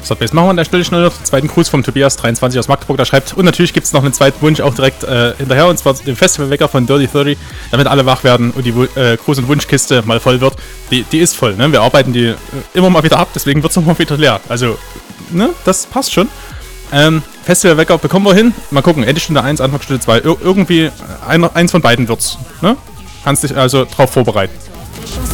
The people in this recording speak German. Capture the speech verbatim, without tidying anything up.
So, jetzt machen wir an der Stelle schnell noch den zweiten Gruß vom Tobias dreiundzwanzig aus Magdeburg, der schreibt. Und natürlich gibt es noch einen zweiten Wunsch auch direkt äh, hinterher, und zwar den Festivalwecker von Dirty dreißig, damit alle wach werden und die äh, Gruß- und Wunschkiste mal voll wird. Die, die ist voll, ne? Wir arbeiten die äh, immer mal wieder ab, deswegen wird es immer wieder leer. Also, ne? Das passt schon. Ähm, Festivalwecker bekommen wir hin. Mal gucken, Endestunde eins, Anfangsstunde zwei. Ir irgendwie ein, eins von beiden wird's, ne? Kannst dich also drauf vorbereiten.